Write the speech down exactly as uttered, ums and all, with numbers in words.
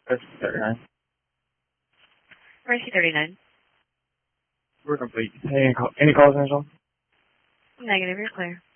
Mercy thirty-nine. Mercy thirty-nine. We're complete. Hey, any, call, any calls, Angel? Negative, you're clear.